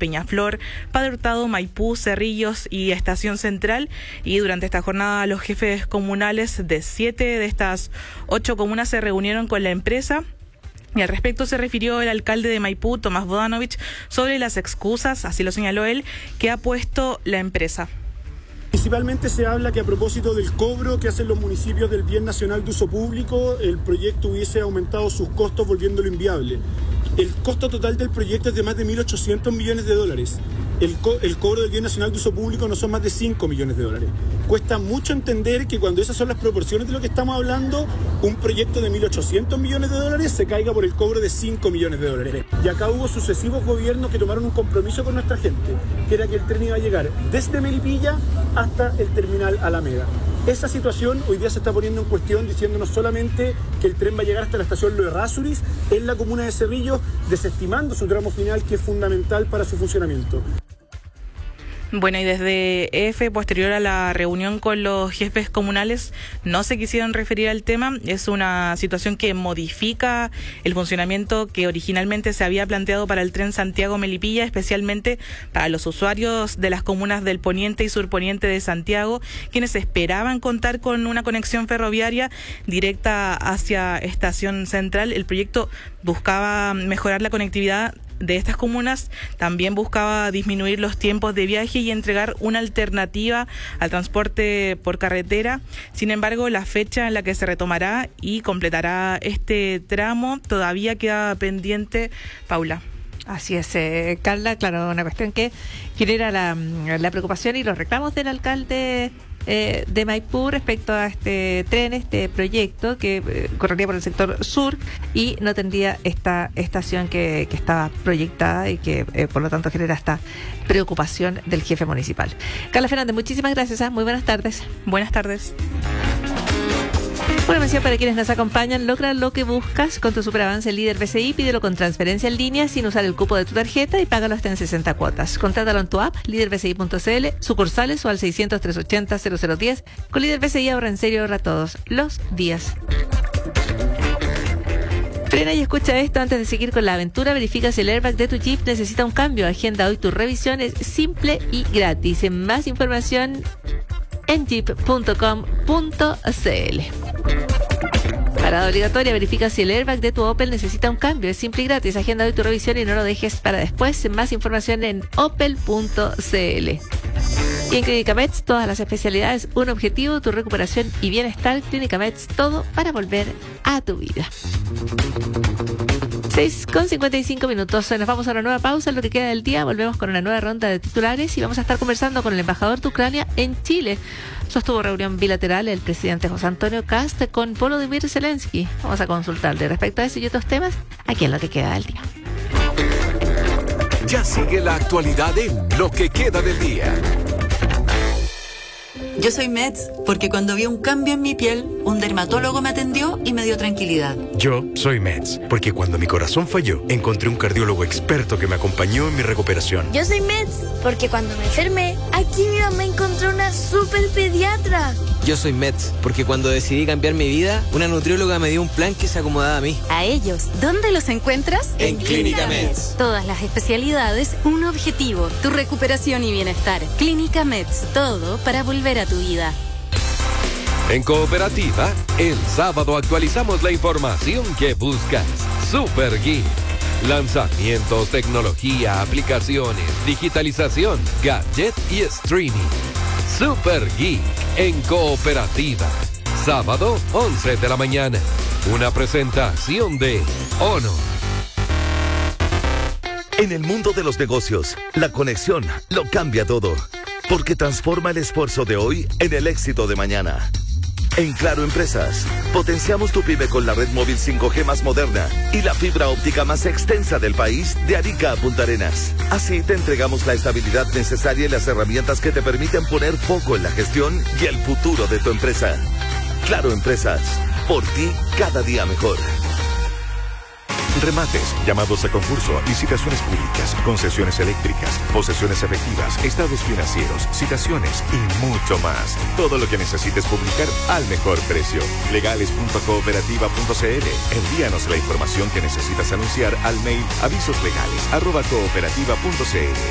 Peñaflor, Padre Hurtado, Maipú, Cerrillos y Estación Central. Y durante esta jornada los jefes comunales de 7 de estas 8 comunas se reunieron con la empresa. Y al respecto se refirió el alcalde de Maipú, Tomás Bodanovich, sobre las excusas, así lo señaló él, que ha puesto la empresa. Principalmente se habla que a propósito del cobro que hacen los municipios del Bien Nacional de Uso Público, el proyecto hubiese aumentado sus costos volviéndolo inviable. El costo total del proyecto es de más de 1.800 millones de dólares. El cobro del Bien Nacional de Uso Público no son más de 5 millones de dólares. Cuesta mucho entender que cuando esas son las proporciones de lo que estamos hablando, un proyecto de 1.800 millones de dólares se caiga por el cobro de 5 millones de dólares. Y acá hubo sucesivos gobiernos que tomaron un compromiso con nuestra gente, que era que el tren iba a llegar desde Melipilla hasta el terminal Alameda. Esa situación hoy día se está poniendo en cuestión diciéndonos solamente que el tren va a llegar hasta la estación Lo Errázuriz en la comuna de Cerrillos, desestimando su tramo final que es fundamental para su funcionamiento. Bueno, y desde EFE, posterior a la reunión con los jefes comunales, no se quisieron referir al tema. Es una situación que modifica el funcionamiento que originalmente se había planteado para el tren Santiago-Melipilla, especialmente para los usuarios de las comunas del poniente y surponiente de Santiago, quienes esperaban contar con una conexión ferroviaria directa hacia Estación Central. El proyecto buscaba mejorar la conectividad de estas comunas, también buscaba disminuir los tiempos de viaje y entregar una alternativa al transporte por carretera. Sin embargo, la fecha en la que se retomará y completará este tramo todavía queda pendiente, Paula. Así es, Carla, claro, una cuestión que genera la preocupación y los reclamos del alcalde de Maipú respecto a este tren, este proyecto que correría por el sector sur y no tendría esta estación que estaba proyectada y que por lo tanto genera esta preocupación del jefe municipal. Carla Fernández, muchísimas gracias, muy buenas tardes. Buenas tardes. Una mención para quienes nos acompañan: logra lo que buscas con tu superavance Líder BCI, pídelo con transferencia en línea sin usar el cupo de tu tarjeta y págalo hasta en 60 cuotas. Contrátalo en tu app, líderbci.cl, sucursales o al 600-380-0010. Con Líder BCI ahorra en serio, ahorra todos los días. Frena y escucha esto antes de seguir con la aventura. Verifica si el airbag de tu Jeep necesita un cambio. Agenda hoy tu revisión, es simple y gratis. En más información en jeep.com.cl. Parada obligatoria, verifica si el airbag de tu Opel necesita un cambio. Es simple y gratis. Agenda hoy tu revisión y no lo dejes para después. Más información en opel.cl. Y en Clínica Meds, todas las especialidades, un objetivo, tu recuperación y bienestar. Clínica Meds, todo para volver a tu vida. 6:55 Nos vamos a una nueva pausa en lo que queda del día. Volvemos con una nueva ronda de titulares y vamos a estar conversando con el embajador de Ucrania en Chile. Sostuvo reunión bilateral el presidente José Antonio Kast con Volodymyr Zelensky. Vamos a consultarle respecto a eso y otros temas aquí en lo que queda del día. Ya sigue la actualidad en lo que queda del día. Yo soy Meds porque cuando vi un cambio en mi piel, un dermatólogo me atendió y me dio tranquilidad. Yo soy Meds porque cuando mi corazón falló, encontré un cardiólogo experto que me acompañó en mi recuperación. Yo soy Meds porque cuando me enfermé, aquí mi mamá encontró una super pediatra. Yo soy Meds porque cuando decidí cambiar mi vida, una nutrióloga me dio un plan que se acomodaba a mí. A ellos, ¿dónde los encuentras? En Clínica Meds. Todas las especialidades, un objetivo, tu recuperación y bienestar. Clínica Meds, todo para volver a tu vida. En Cooperativa, el sábado actualizamos la información que buscas. Super Geek. Lanzamientos, tecnología, aplicaciones, digitalización, gadget y streaming. Super Geek en Cooperativa. Sábado, 11 de la mañana. Una presentación de Honor. En el mundo de los negocios, la conexión lo cambia todo. Porque transforma el esfuerzo de hoy en el éxito de mañana. En Claro Empresas, potenciamos tu pyme con la red móvil 5G más moderna y la fibra óptica más extensa del país de Arica a Punta Arenas. Así te entregamos la estabilidad necesaria y las herramientas que te permiten poner foco en la gestión y el futuro de tu empresa. Claro Empresas, por ti cada día mejor. Remates, llamados a concurso, licitaciones públicas, concesiones eléctricas, posesiones efectivas, estados financieros, citaciones y mucho más. Todo lo que necesites publicar al mejor precio. Legales.cooperativa.cl. Envíanos la información que necesitas anunciar al mail avisoslegales@cooperativa.cl.